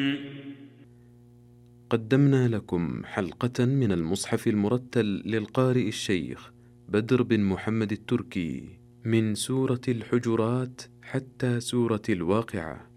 قدمنا لكم حلقة من المصحف المرتل للقارئ الشيخ بدر بن محمد التركي من سورة الحجرات حتى سورة الواقعة.